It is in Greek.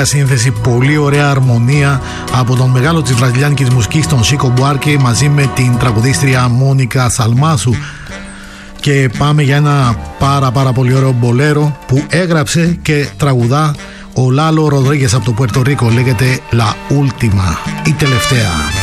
ωραία σύνθεση, πολύ ωραία αρμονία από τον μεγάλο της βραζιλιάνικης μουσικής, τον Σίκο Μπουάρκε, μαζί με την τραγουδίστρια Μόνικα Σαλμάσου. Και πάμε για ένα πάρα πολύ ωραίο μπολέρο που έγραψε και τραγουδά ο Λάλο Ροδρίγκες από το Πουέρτο Ρίκο. Λέγεται La Última, η τελευταία.